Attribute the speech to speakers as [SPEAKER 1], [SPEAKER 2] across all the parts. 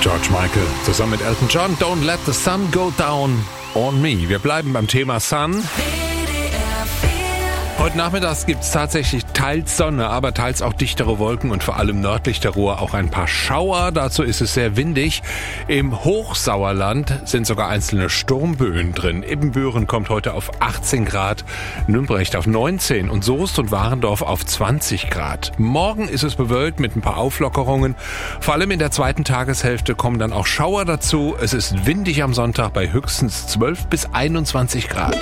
[SPEAKER 1] George Michael zusammen mit Elton John. Don't let the sun go down on me. Wir bleiben beim Thema Sun. Heute Nachmittag gibt es tatsächlich teils Sonne, aber teils auch dichtere Wolken und vor allem nördlich der Ruhr auch ein paar Schauer. Dazu ist es sehr windig. Im Hochsauerland sind sogar einzelne Sturmböen drin. Ibbenbüren kommt heute auf 18 Grad, Nümbrecht auf 19 und Soest und Warendorf auf 20 Grad. Morgen ist es bewölkt mit ein paar Auflockerungen. Vor allem in der zweiten Tageshälfte kommen dann auch Schauer dazu. Es ist windig am Sonntag bei höchstens 12 bis 21 Grad.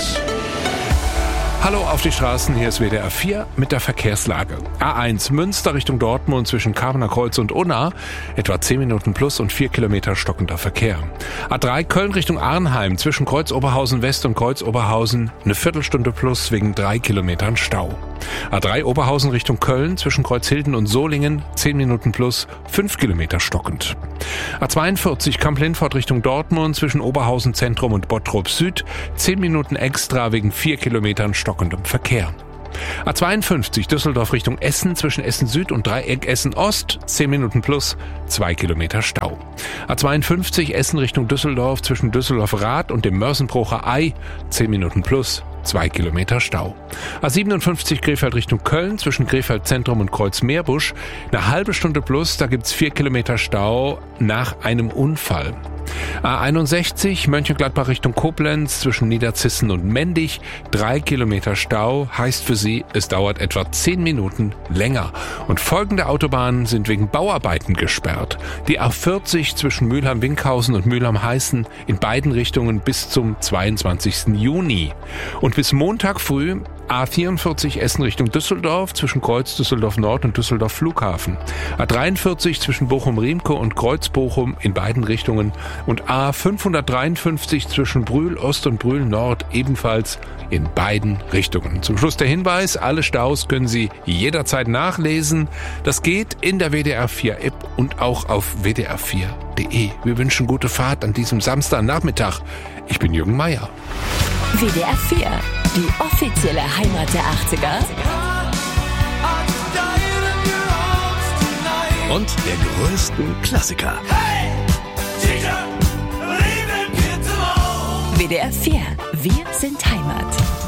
[SPEAKER 1] Hallo auf die Straßen, hier ist WDR 4 mit der Verkehrslage. A1 Münster Richtung Dortmund zwischen Kamener Kreuz und Unna, etwa 10 Minuten plus und 4 Kilometer stockender Verkehr. A3 Köln Richtung Arnheim zwischen Kreuz Oberhausen West und Kreuz Oberhausen eine Viertelstunde plus wegen 3 Kilometern Stau. A3 Oberhausen Richtung Köln zwischen Kreuzhilden und Solingen 10 Minuten plus 5 Kilometer stockend. A42 Kamp-Lindfort Richtung Dortmund zwischen Oberhausen Zentrum und Bottrop Süd 10 Minuten extra wegen 4 Kilometern stockendem Verkehr. A52 Düsseldorf Richtung Essen zwischen Essen Süd und Dreieck Essen Ost 10 Minuten plus 2 Kilometer Stau. A52 Essen Richtung Düsseldorf zwischen Düsseldorf Rath und dem Mörsenbrucher Ei 10 Minuten plus 2 Kilometer Stau. A57 Krefeld Richtung Köln zwischen Krefeld Zentrum und Kreuz Meerbusch eine halbe Stunde plus, da gibt's 4 Kilometer Stau nach einem Unfall. A61 Mönchengladbach Richtung Koblenz zwischen Niederzissen und Mendig 3 Kilometer Stau, heißt für Sie, es dauert etwa 10 Minuten länger. Und folgende Autobahnen sind wegen Bauarbeiten gesperrt. Die A40 zwischen Mülheim-Winkhausen und Mülheim-Heißen in beiden Richtungen bis zum 22. Juni. Und bis Montag früh A44 Essen Richtung Düsseldorf zwischen Kreuz Düsseldorf Nord und Düsseldorf Flughafen. A43 zwischen Bochum-Riemke und Kreuz Bochum in beiden Richtungen und A553 zwischen Brühl Ost und Brühl Nord ebenfalls in beiden Richtungen. Zum Schluss der Hinweis, alle Staus können Sie jederzeit nachlesen. Das geht in der WDR 4 App und auch auf wdr4.de. Wir wünschen gute Fahrt an diesem Samstagnachmittag. Ich bin Jürgen Meier.
[SPEAKER 2] WDR 4, die offizielle Heimat der 80er.
[SPEAKER 3] Und der größten Klassiker.
[SPEAKER 2] WDR 4, wir sind Heimat.